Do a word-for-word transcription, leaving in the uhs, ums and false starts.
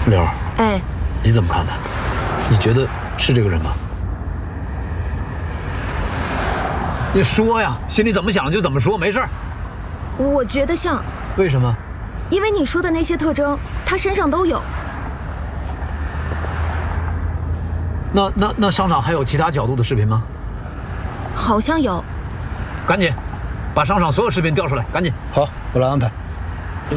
刘儿， 哎， 你怎么看的？你觉得是这个人吗？你说呀，心里怎么想就怎么说，没事儿。 我觉得像。 为什么？ 因为你说的那些特征，他身上都有。 那那那商场还有其他角度的视频吗？ 好像有。 赶紧，把商场所有视频调出来，赶紧。 好，我来安排。